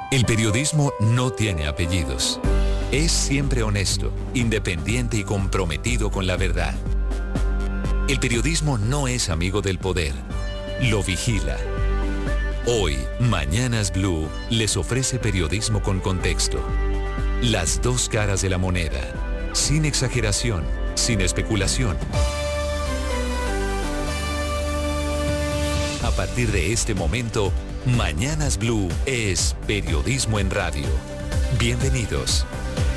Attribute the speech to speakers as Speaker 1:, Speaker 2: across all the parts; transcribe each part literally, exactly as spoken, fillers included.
Speaker 1: El periodismo no tiene apellidos. Es siempre honesto, independiente y comprometido con la verdad. El periodismo no es amigo del poder, lo vigila. Hoy, Mañanas Blue les ofrece periodismo con contexto. Las dos caras de la moneda, sin exageración, sin especulación. A partir de este momento, Mañanas Blue es periodismo en radio. Bienvenidos.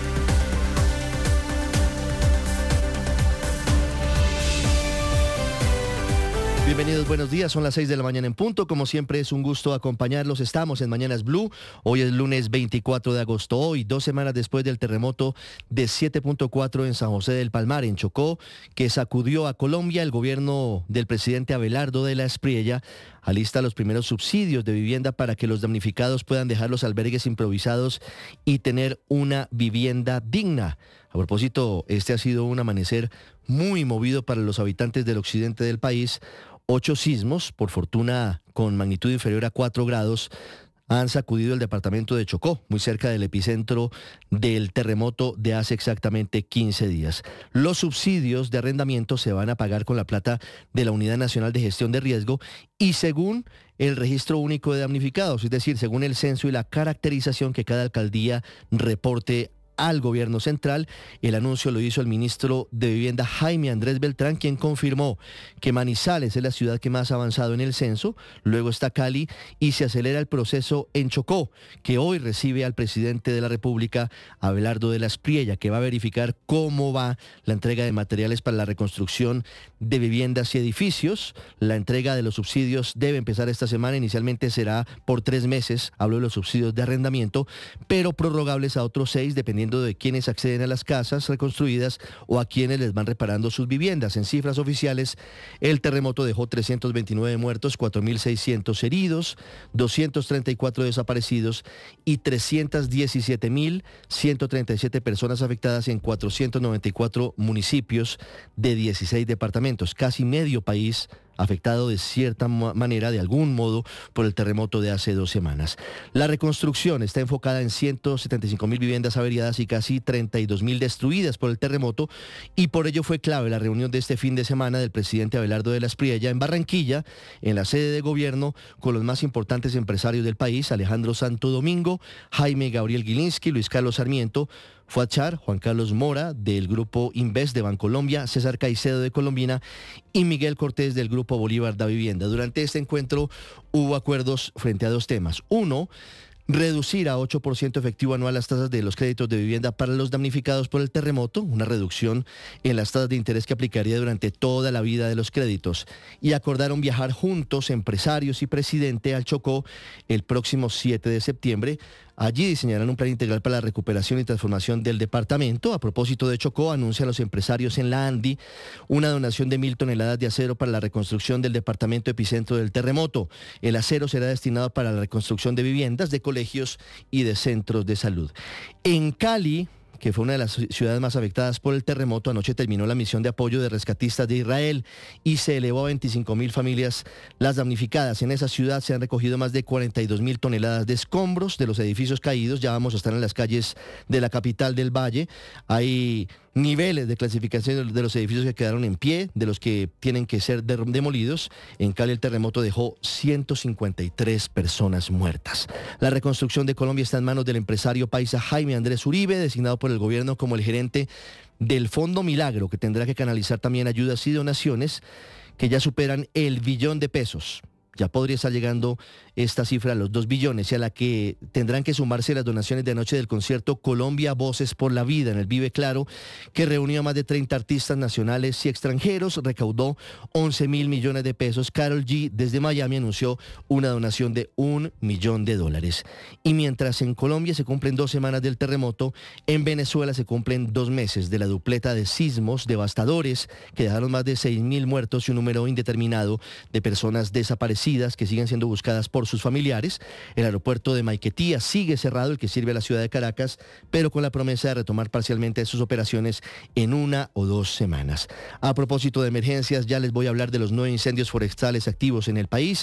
Speaker 2: Bienvenidos, buenos días, son las seis de la mañana en punto, como siempre es un gusto acompañarlos, estamos en Mañanas Blue, hoy es lunes veinticuatro de agosto, hoy dos semanas después del terremoto de siete punto cuatro en San José del Palmar, en Chocó, que sacudió a Colombia. El gobierno del presidente Abelardo de la Espriella alista los primeros subsidios de vivienda para que los damnificados puedan dejar los albergues improvisados y tener una vivienda digna. A propósito, este ha sido un amanecer muy movido para los habitantes del occidente del país. Ocho sismos, por fortuna con magnitud inferior a cuatro grados, han sacudido el departamento de Chocó, muy cerca del epicentro del terremoto de hace exactamente quince días. Los subsidios de arrendamiento se van a pagar con la plata de la Unidad Nacional de Gestión de Riesgo y según el Registro Único de Damnificados, es decir, según el censo y la caracterización que cada alcaldía reporte al gobierno central. El anuncio lo hizo el ministro de Vivienda Jaime Andrés Beltrán, quien confirmó que Manizales es la ciudad que más ha avanzado en el censo, luego está Cali y se acelera el proceso en Chocó, que hoy recibe al presidente de la República, Abelardo de la Espriella, que va a verificar cómo va la entrega de materiales para la reconstrucción de viviendas y edificios. La entrega de los subsidios debe empezar esta semana, inicialmente será por tres meses, hablo de los subsidios de arrendamiento, pero prorrogables a otros seis, dependiendo de quienes acceden a las casas reconstruidas o a quienes les van reparando sus viviendas. En cifras oficiales, el terremoto dejó trescientos veintinueve muertos, cuatro mil seiscientos heridos, doscientos treinta y cuatro desaparecidos y trescientos diecisiete mil ciento treinta y siete personas afectadas en cuatrocientos noventa y cuatro municipios de dieciséis departamentos, casi medio país afectado de cierta manera, de algún modo, por el terremoto de hace dos semanas. La reconstrucción está enfocada en ciento setenta y cinco mil viviendas averiadas y casi treinta y dos mil destruidas por el terremoto, y por ello fue clave la reunión de este fin de semana del presidente Abelardo de la Espriella en Barranquilla, en la sede de gobierno, con los más importantes empresarios del país: Alejandro Santo Domingo, Jaime Gabriel Gilinski, Luis Carlos Sarmiento, Fuachar, Juan Carlos Mora del Grupo Invest de Bancolombia, César Caicedo de Colombina y Miguel Cortés del Grupo Bolívar da Vivienda. Durante este encuentro hubo acuerdos frente a dos temas. Uno, reducir a ocho por ciento efectivo anual las tasas de los créditos de vivienda para los damnificados por el terremoto, una reducción en las tasas de interés que aplicaría durante toda la vida de los créditos. Y acordaron viajar juntos, empresarios y presidente, al Chocó el próximo siete de septiembre. Allí diseñarán un plan integral para la recuperación y transformación del departamento. A propósito de Chocó, anuncian los empresarios en la ANDI una donación de mil toneladas de acero para la reconstrucción del departamento epicentro del terremoto. El acero será destinado para la reconstrucción de viviendas, de colegios y de centros de salud. En Cali, que fue una de las ciudades más afectadas por el terremoto, anoche terminó la misión de apoyo de rescatistas de Israel y se elevó a veinticinco mil familias las damnificadas. En esa ciudad se han recogido más de cuarenta y dos mil toneladas de escombros de los edificios caídos. Ya vamos a estar en las calles de la capital del Valle. Hay niveles de clasificación de los edificios que quedaron en pie, de los que tienen que ser demolidos. En Cali el terremoto dejó ciento cincuenta y tres personas muertas. La reconstrucción de Colombia está en manos del empresario paisa Jaime Andrés Uribe, designado por el gobierno como el gerente del Fondo Milagro, que tendrá que canalizar también ayudas y donaciones que ya superan el billón de pesos. Ya podría estar llegando esta cifra a los dos billones y a la que tendrán que sumarse las donaciones de anoche del concierto Colombia Voces por la Vida en el Vive Claro, que reunió a más de treinta artistas nacionales y extranjeros, recaudó once mil millones de pesos. Karol G desde Miami anunció una donación de un millón de dólares. Y mientras en Colombia se cumplen dos semanas del terremoto, en Venezuela se cumplen dos meses de la dupleta de sismos devastadores que dejaron más de seis mil muertos y un número indeterminado de personas desaparecidas que siguen siendo buscadas por sus familiares. El aeropuerto de Maiquetía sigue cerrado, el que sirve a la ciudad de Caracas, pero con la promesa de retomar parcialmente sus operaciones en una o dos semanas. A propósito de emergencias, ya les voy a hablar de los nueve incendios forestales activos en el país.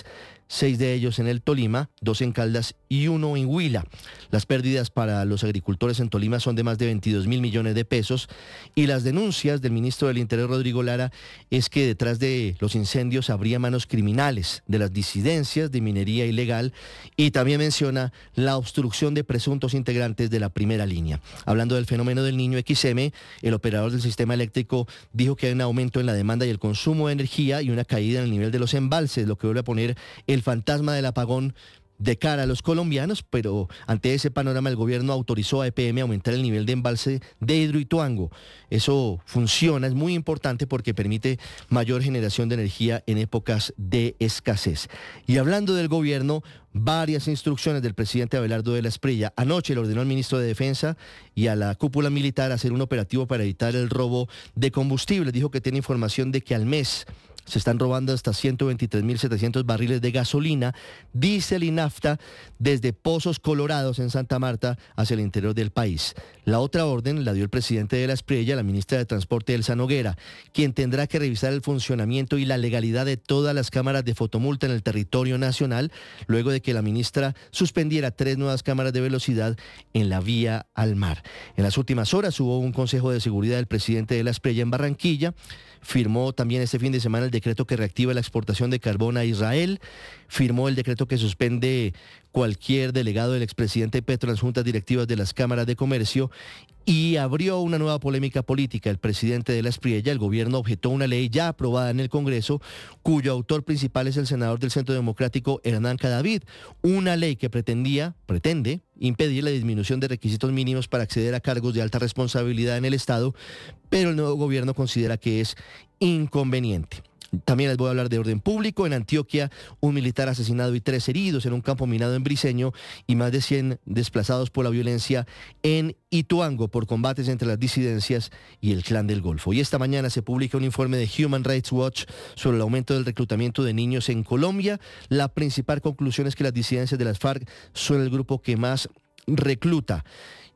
Speaker 2: seis de ellos en el Tolima, dos en Caldas y uno en Huila. Las pérdidas para los agricultores en Tolima son de más de veintidós mil millones de pesos y las denuncias del ministro del Interior, Rodrigo Lara, es que detrás de los incendios habría manos criminales de las disidencias de minería ilegal y también menciona la obstrucción de presuntos integrantes de la primera línea. Hablando del fenómeno del Niño X M, el operador del sistema eléctrico dijo que hay un aumento en la demanda y el consumo de energía y una caída en el nivel de los embalses, lo que vuelve a poner el fantasma del apagón de cara a los colombianos, pero ante ese panorama el gobierno autorizó a E P M a aumentar el nivel de embalse de Hidroituango. Eso funciona, es muy importante porque permite mayor generación de energía en épocas de escasez. Y hablando del gobierno, varias instrucciones del presidente Abelardo de la Espriella. Anoche le ordenó al ministro de Defensa y a la cúpula militar hacer un operativo para evitar el robo de combustible. Dijo que tiene información de que al mes se están robando hasta ciento veintitrés mil setecientos barriles de gasolina, diésel y nafta desde Pozos Colorados en Santa Marta hacia el interior del país. La otra orden la dio el presidente de la Espriella, la ministra de Transporte Elsa Noguera, quien tendrá que revisar el funcionamiento y la legalidad de todas las cámaras de fotomulta en el territorio nacional, luego de que la ministra suspendiera tres nuevas cámaras de velocidad en la vía al mar. En las últimas horas hubo un consejo de seguridad del presidente de la Espriella en Barranquilla. Firmó también este fin de semana el decreto que reactiva la exportación de carbón a Israel, firmó el decreto que suspende cualquier delegado del expresidente Petro en las juntas directivas de las cámaras de comercio y abrió una nueva polémica política. El presidente de la Espriella, el gobierno objetó una ley ya aprobada en el Congreso, cuyo autor principal es el senador del Centro Democrático, Hernán Cadavid, una ley que pretendía, pretende, impedir la disminución de requisitos mínimos para acceder a cargos de alta responsabilidad en el Estado, pero el nuevo gobierno considera que es inconveniente. También les voy a hablar de orden público. En Antioquia, un militar asesinado y tres heridos en un campo minado en Briceño y más de cien desplazados por la violencia en Ituango por combates entre las disidencias y el Clan del Golfo. Y esta mañana se publica un informe de Human Rights Watch sobre el aumento del reclutamiento de niños en Colombia. La principal conclusión es que las disidencias de las FARC son el grupo que más recluta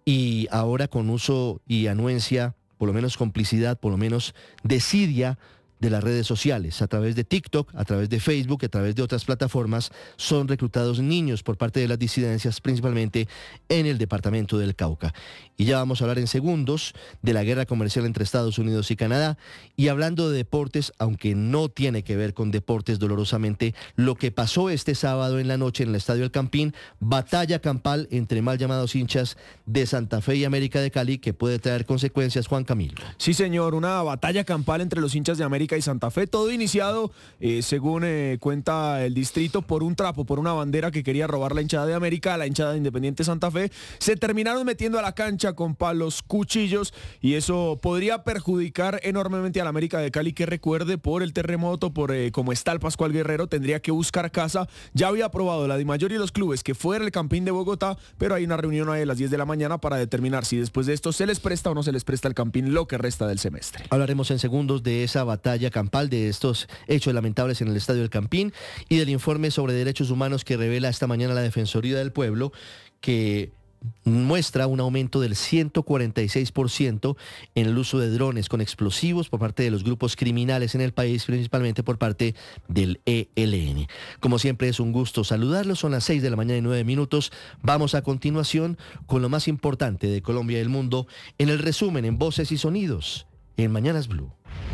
Speaker 2: y ahora con uso y anuencia, por lo menos complicidad, por lo menos desidia de las redes sociales, a través de TikTok, a través de Facebook, a través de otras plataformas, son reclutados niños por parte de las disidencias, principalmente en el departamento del Cauca. Y ya vamos a hablar en segundos de la guerra comercial entre Estados Unidos y Canadá. Y hablando de deportes, aunque no tiene que ver con deportes dolorosamente, lo que pasó este sábado en la noche en el Estadio El Campín, batalla campal entre mal llamados hinchas de Santa Fe y América de Cali, que puede traer consecuencias, Juan Camilo.
Speaker 3: Sí, señor, una batalla campal entre los hinchas de América y Santa Fe, todo iniciado, eh, según eh, cuenta el distrito, por un trapo, por una bandera que quería robar la hinchada de América, la hinchada de Independiente Santa Fe. Se terminaron metiendo a la cancha con palos, cuchillos, y eso podría perjudicar enormemente a la América de Cali, que recuerde, por el terremoto, por eh, cómo está el Pascual Guerrero, tendría que buscar casa. Ya había aprobado la DIMAYOR y los clubes que fuera el Campín de Bogotá, pero hay una reunión ahí a las diez de la mañana para determinar si después de esto se les presta o no se les presta el Campín lo que resta del semestre.
Speaker 2: Hablaremos en segundos de esa batalla campal, de estos hechos lamentables en el Estadio El Campín y del informe sobre derechos humanos que revela esta mañana la Defensoría del Pueblo, que muestra un aumento del ciento cuarenta y seis por ciento en el uso de drones con explosivos por parte de los grupos criminales en el país, principalmente por parte del E L N. Como siempre es un gusto saludarlos, son las seis de la mañana y nueve minutos. Vamos a continuación con lo más importante de Colombia y el mundo en el resumen en Voces y Sonidos en Mañanas Blue.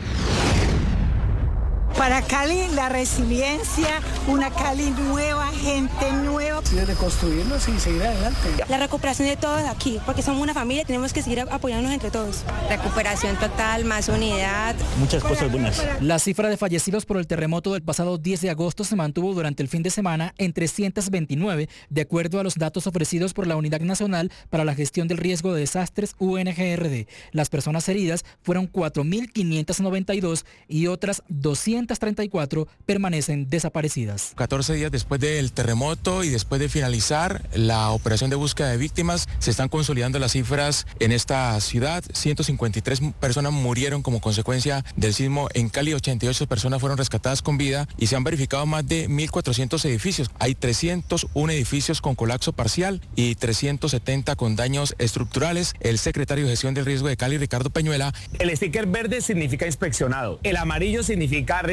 Speaker 4: Para Cali, la resiliencia, una Cali nueva, gente nueva.
Speaker 5: Sí, de construirnos y seguir adelante.
Speaker 6: La recuperación de todos aquí, porque somos una familia, tenemos que seguir apoyándonos entre todos.
Speaker 7: Recuperación total, más unidad.
Speaker 8: Muchas cosas buenas.
Speaker 9: La cifra de fallecidos por el terremoto del pasado diez de agosto se mantuvo durante el fin de semana en trescientos veintinueve, de acuerdo a los datos ofrecidos por la Unidad Nacional para la Gestión del Riesgo de Desastres, U N G R D. Las personas heridas fueron cuatro mil quinientos noventa y dos y otras doscientos treinta y cuatro permanecen desaparecidas.
Speaker 10: catorce días después del terremoto y después de finalizar la operación de búsqueda de víctimas, se están consolidando las cifras en esta ciudad. ciento cincuenta y tres personas murieron como consecuencia del sismo en Cali, ochenta y ocho personas fueron rescatadas con vida y se han verificado más de mil cuatrocientos edificios. Hay trescientos uno edificios con colapso parcial y trescientos setenta con daños estructurales. El secretario de Gestión del Riesgo de Cali, Ricardo Peñuela.
Speaker 11: El sticker verde significa inspeccionado, el amarillo significa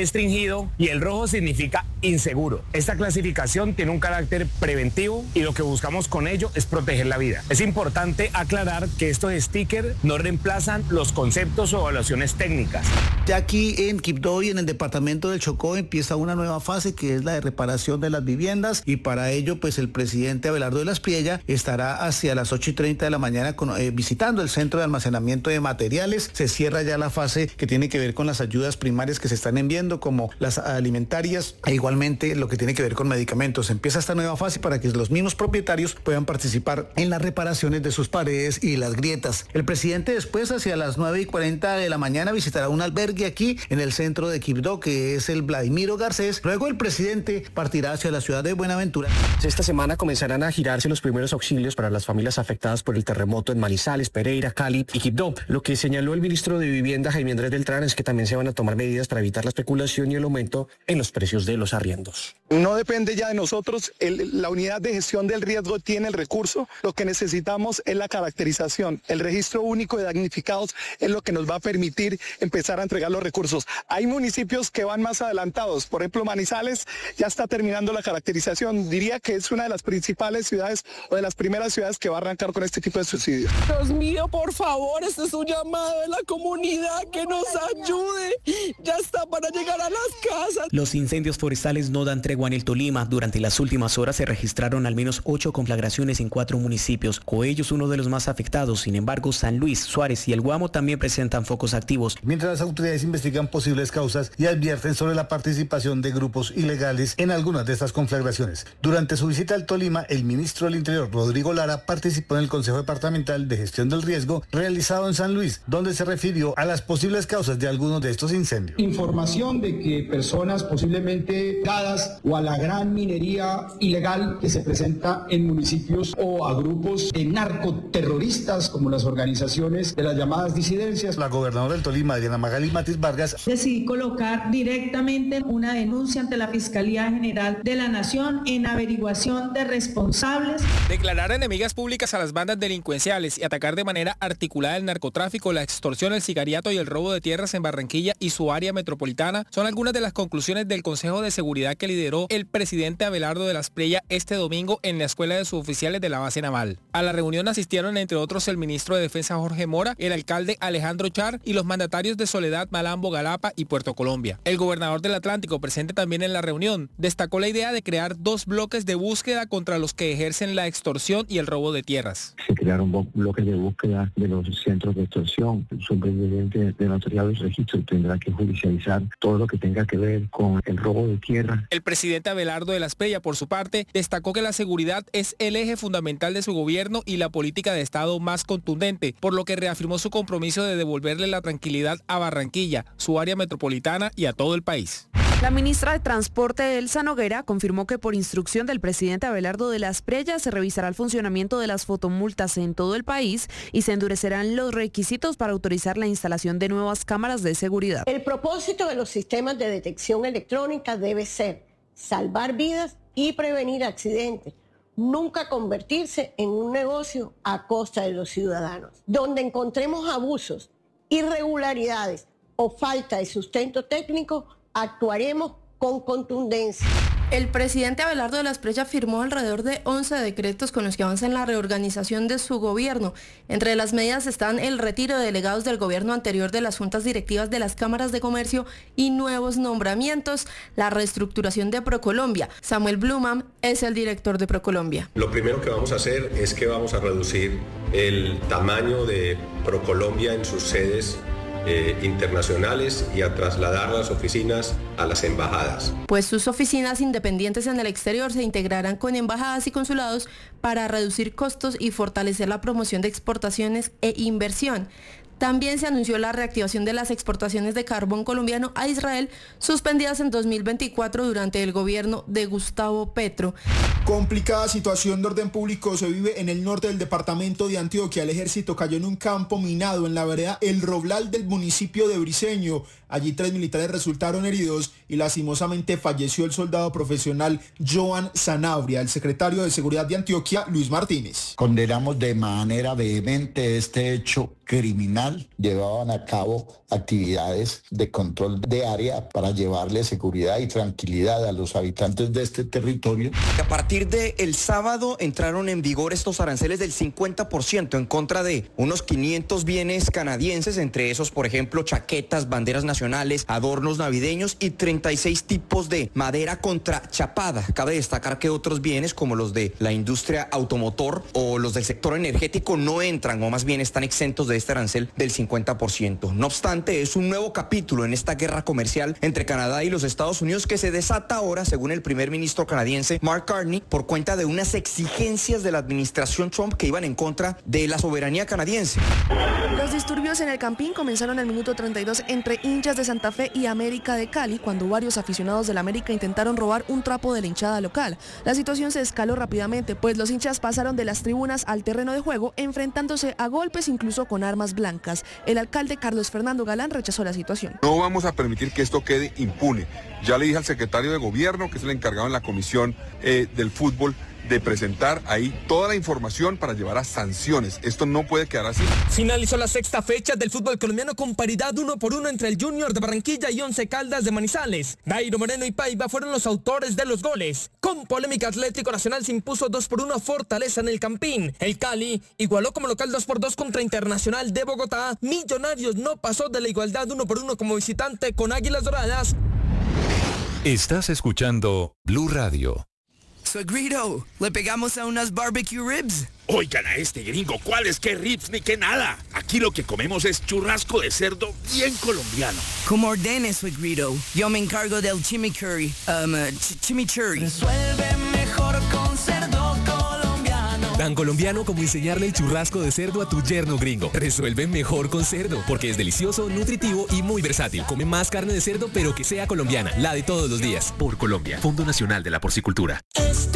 Speaker 8: restringido y el rojo significa inseguro. Esta clasificación tiene un carácter preventivo y lo que buscamos con ello es proteger la vida. Es importante aclarar que estos stickers no reemplazan los conceptos o evaluaciones técnicas.
Speaker 11: Ya aquí en Quibdó y en el departamento del Chocó empieza una nueva fase que es la de reparación de las viviendas y para ello pues el presidente Abelardo de la Espriella estará hacia las ocho y treinta de la mañana con, eh, visitando el centro de almacenamiento de materiales. Se cierra ya la fase que tiene que ver con las ayudas primarias que se están enviando como las alimentarias e igualmente lo que tiene que ver con medicamentos. Empieza esta nueva fase para que los mismos propietarios puedan participar en las reparaciones de sus paredes y las grietas. El presidente después hacia las nueve y cuarenta de la mañana visitará un albergue aquí en el centro de Quibdó que es el Vladimiro Garcés. Luego el presidente partirá hacia la ciudad de Buenaventura.
Speaker 12: Esta semana comenzarán a girarse los primeros auxilios para las familias afectadas por el terremoto en Manizales, Pereira, Cali y Quibdó. Lo que señaló el ministro de Vivienda, Jaime Andrés Beltrán, es que también se van a tomar medidas para evitar la especulación y el aumento en los precios de los arriendos.
Speaker 13: No depende ya de nosotros, el, la unidad de gestión del riesgo tiene el recurso, lo que necesitamos es la caracterización. El registro único de damnificados es lo que nos va a permitir empezar a entregar los recursos. Hay municipios que van más adelantados, por ejemplo Manizales ya está terminando la caracterización, diría que es una de las principales ciudades o de las primeras ciudades que va a arrancar con este tipo de subsidios.
Speaker 14: Dios mío, por favor, este es un llamado de la comunidad que nos ayude, ya está para llegar a las casas.
Speaker 15: Los incendios forestales no dan tregua en el Tolima. Durante las últimas horas se registraron al menos ocho conflagraciones en cuatro municipios. Coello es uno de los más afectados. Sin embargo, San Luis, Suárez y El Guamo también presentan focos activos.
Speaker 16: Mientras las autoridades investigan posibles causas y advierten sobre la participación de grupos ilegales en algunas de estas conflagraciones. Durante su visita al Tolima, el ministro del Interior, Rodrigo Lara, participó en el Consejo Departamental de Gestión del Riesgo realizado en San Luis, donde se refirió a las posibles causas de algunos de estos incendios.
Speaker 17: Información de que personas posiblemente dadas o a la gran minería ilegal que se presenta en municipios o a grupos de narcoterroristas como las organizaciones de las llamadas disidencias.
Speaker 16: La gobernadora del Tolima, Diana Magali Matiz Vargas,
Speaker 18: decidí colocar directamente una denuncia ante la Fiscalía General de la Nación en averiguación de responsables.
Speaker 19: Declarar enemigas públicas a las bandas delincuenciales y atacar de manera articulada el narcotráfico, la extorsión, el sicariato y el robo de tierras en Barranquilla y su área metropolitana son algunas de las conclusiones del Consejo de Seguridad que lideró el presidente Abelardo de la Espriella este domingo en la Escuela de Suboficiales de la Base Naval. A la reunión asistieron entre otros el ministro de Defensa Jorge Mora, el alcalde Alejandro Char y los mandatarios de Soledad, Malambo, Galapa y Puerto Colombia. El gobernador del Atlántico, presente también en la reunión, destacó la idea de crear dos bloques de búsqueda contra los que ejercen la extorsión y el robo de tierras.
Speaker 20: Se crearon bloques de búsqueda de los centros de extorsión. El superintendente de la autoridad de los registros tendrá que judicializar todo lo que tenga que ver con el robo de tierra.
Speaker 19: El presidente Abelardo de la Espriella, por su parte, destacó que la seguridad es el eje fundamental de su gobierno y la política de Estado más contundente, por lo que reafirmó su compromiso de devolverle la tranquilidad a Barranquilla, su área metropolitana y a todo el país.
Speaker 21: La ministra de Transporte, Elsa Noguera, confirmó que por instrucción del presidente Abelardo de la Espriella se revisará el funcionamiento de las fotomultas en todo el país y se endurecerán los requisitos para autorizar la instalación de nuevas cámaras de seguridad.
Speaker 22: El propósito de los sistemas de detección electrónica debe ser salvar vidas y prevenir accidentes, nunca convertirse en un negocio a costa de los ciudadanos. Donde encontremos abusos, irregularidades o falta de sustento técnico, actuaremos con contundencia.
Speaker 23: El presidente Abelardo de la Espriella firmó alrededor de once decretos con los que avanza en la reorganización de su gobierno. Entre las medidas están el retiro de delegados del gobierno anterior de las juntas directivas de las cámaras de comercio y nuevos nombramientos, la reestructuración de Procolombia. Samuel Blumam es el director de Procolombia.
Speaker 24: Lo primero que vamos a hacer es que vamos a reducir el tamaño de Procolombia en sus sedes Eh, internacionales y a trasladar las oficinas a las embajadas.
Speaker 23: Pues sus oficinas independientes en el exterior se integrarán con embajadas y consulados para reducir costos y fortalecer la promoción de exportaciones e inversión. También se anunció la reactivación de las exportaciones de carbón colombiano a Israel, suspendidas en dos mil veinticuatro durante el gobierno de Gustavo Petro.
Speaker 25: Complicada situación de orden público se vive en el norte del departamento de Antioquia. El ejército cayó en un campo minado en la vereda El Roblal del municipio de Briceño. Allí tres militares resultaron heridos y lastimosamente falleció el soldado profesional Joan Sanabria. El secretario de Seguridad de Antioquia, Luis Martínez.
Speaker 1: Condenamos de manera vehemente este hecho criminal. Llevaban a cabo actividades de control de área para llevarle seguridad y tranquilidad a los habitantes de este territorio.
Speaker 2: A partir del sábado entraron en vigor estos aranceles del cincuenta por ciento en contra de unos quinientos bienes canadienses, entre esos, por ejemplo, chaquetas, banderas nacionales, adornos navideños y treinta y seis tipos de madera contrachapada. Cabe destacar que otros bienes, como los de la industria automotor o los del sector energético, no entran o más bien están exentos de este arancel del cincuenta por ciento. No obstante, es un nuevo capítulo en esta guerra comercial entre Canadá y los Estados Unidos que se desata ahora, según el primer ministro canadiense Mark Carney, por cuenta de unas exigencias de la administración Trump que iban en contra de la soberanía canadiense.
Speaker 3: Los disturbios en el Campín comenzaron al minuto treinta y dos entre hinchas de Santa Fe y América de Cali, cuando varios aficionados del América intentaron robar un trapo de la hinchada local. La situación se escaló rápidamente, pues los hinchas pasaron de las tribunas al terreno de juego, enfrentándose a golpes incluso con armas blancas. El alcalde Carlos Fernando Galán rechazó la situación.
Speaker 4: No vamos a permitir que esto quede impune. Ya le dije al secretario de Gobierno, que es el encargado en la Comisión eh, del Fútbol, de presentar ahí toda la información para llevar a sanciones. Esto no puede quedar así.
Speaker 5: Finalizó la sexta fecha del fútbol colombiano con paridad uno por uno entre el Junior de Barranquilla y Once Caldas de Manizales. Dairo Moreno y Paiva fueron los autores de los goles. Con polémica, Atlético Nacional se impuso dos por uno a Fortaleza en el Campín. El Cali igualó como local dos por dos contra Internacional de Bogotá. Millonarios no pasó de la igualdad uno por uno como visitante con Águilas Doradas.
Speaker 26: Estás escuchando Blue Radio.
Speaker 27: Suegrito, ¿le pegamos a unas barbecue ribs?
Speaker 28: Oigan a este gringo, ¿cuáles qué ribs ni qué nada? Aquí lo que comemos es churrasco de cerdo bien colombiano.
Speaker 27: Como ordene, suegrito. Yo me encargo del chimichurri. Um, uh, ch chimichurri.
Speaker 29: Resuelve mejor con cerdo colombiano.
Speaker 26: Tan colombiano como enseñarle el churrasco de cerdo a tu yerno gringo. Resuelve mejor con cerdo, porque es delicioso, nutritivo y muy versátil. Come más carne de cerdo, pero que sea colombiana, la de todos los días.
Speaker 30: Por Colombia, Fondo Nacional de la Porcicultura.